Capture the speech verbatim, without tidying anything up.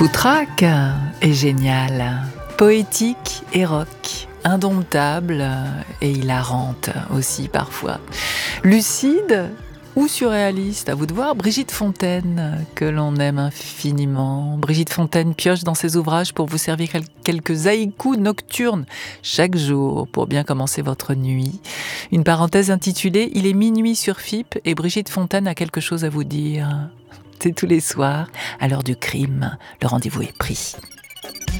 Foutraque est génial, poétique et rock, indomptable et hilarante aussi parfois. Lucide ou surréaliste, à vous de voir. Brigitte Fontaine, que l'on aime infiniment. Brigitte Fontaine pioche dans ses ouvrages pour vous servir quelques haïkus nocturnes chaque jour pour bien commencer votre nuit. Une parenthèse intitulée « Il est minuit sur F I P et Brigitte Fontaine a quelque chose à vous dire ». C'est tous les soirs, à l'heure du crime, le rendez-vous est pris.